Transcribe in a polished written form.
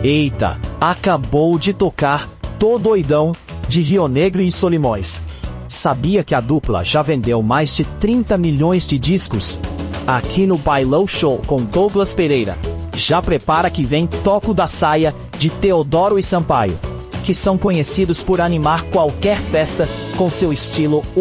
Eita, acabou de tocar Tô Doidão, de Rio Negro e Solimões. Sabia que a dupla já vendeu mais de 30 milhões de discos? Aqui no Bailão Show com Douglas Pereira. Já prepara que vem Toco da Saia, de Teodoro e Sampaio, que são conhecidos por animar qualquer festa com seu estilo